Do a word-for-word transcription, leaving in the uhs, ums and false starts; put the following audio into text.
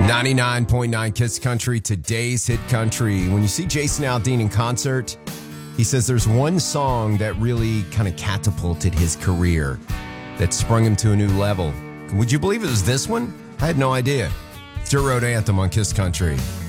ninety-nine point nine Kiss Country, today's hit country. When you see Jason Aldean in concert, he says there's one song that really kind of catapulted his career, that sprung him to a new level. Would you believe it was this one? I had no idea. It's your road anthem on Kiss Country.